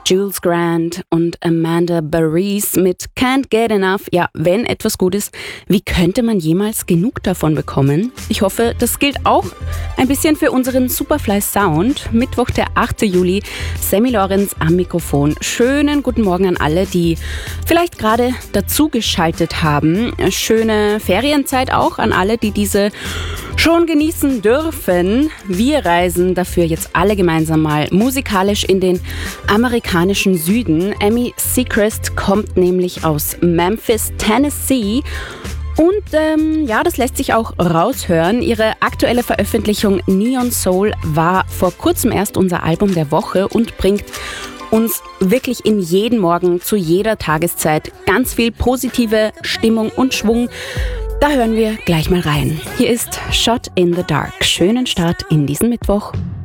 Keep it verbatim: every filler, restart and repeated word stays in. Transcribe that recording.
Jules Grant und Amanda Baris mit Can't Get Enough. Ja, wenn etwas gut ist, wie könnte man jemals genug davon bekommen? Ich hoffe, das gilt auch ein bisschen für unseren Superfly Sound. Mittwoch, der achte Juli, Sammy Lorenz am Mikrofon. Schönen guten Morgen an alle, die vielleicht gerade dazugeschaltet haben. Schöne Ferienzeit auch an alle, die diese schon genießen dürfen. Wir reisen dafür jetzt alle gemeinsam mal musikalisch in den amerikanischen Süden. Amy Seacrest kommt nämlich aus Memphis, Tennessee. Und ähm, ja, das lässt sich auch raushören. Ihre aktuelle Veröffentlichung Neon Soul war vor kurzem erst unser Album der Woche und bringt uns wirklich in jeden Morgen, zu jeder Tageszeit ganz viel positive Stimmung und Schwung. Da hören wir gleich mal rein. Hier ist Shot in the Dark. Schönen Start in diesen Mittwoch.